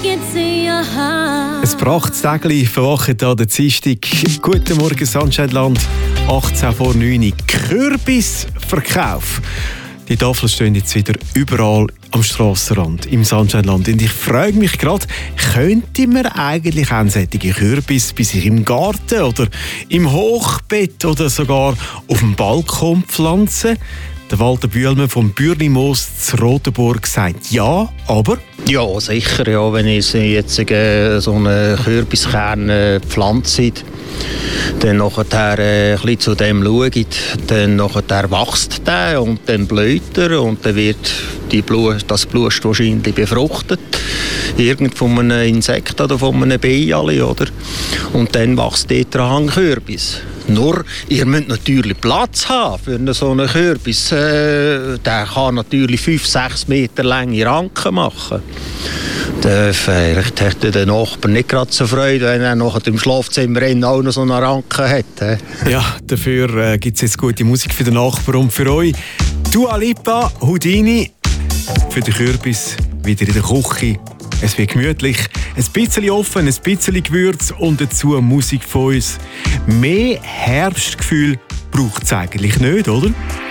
Ein Prachttägli verwachen hier der Dienstag. Guten Morgen, Sunshineland. 18 vor 9 Uhr. Kürbisverkauf. Die Tafeln stehen jetzt wieder überall am Strassenrand im Sunshineland. Und ich frage mich gerade, könnte man eigentlich auch solche Kürbis bei sich im Garten oder im Hochbett oder sogar auf dem Balkon pflanzen? Der Walter Bühlmann vom Bürnimoos zu Rotenburg sagt ja, aber... Ja, sicher. Ja, wenn ich jetzt so einen Kürbiskern pflanze, dann nachher ein bisschen zu dem schaue, dann nachher wächst der und dann blüht er und dann wird das Blust wahrscheinlich befruchtet. Irgend von einem Insekt oder von einem Bienenli, oder? Und dann wächst dort ein Kürbis. Nur, ihr müsst natürlich Platz haben für so einen Kürbis. Der kann natürlich 5-6 Meter lange Ranken machen. Vielleicht hätte der Nachbar nicht gerade so Freude, wenn er noch im Schlafzimmer auch noch so eine Ranke hat. Ja, dafür gibt es jetzt gute Musik für den Nachbar und für euch. Dua Lipa, Houdini, für den Kürbis wieder in der Küche. Es wird gemütlich, ein bisschen offen, ein bisschen Gewürz und dazu Musik von uns. Mehr Herbstgefühl braucht es eigentlich nicht, oder?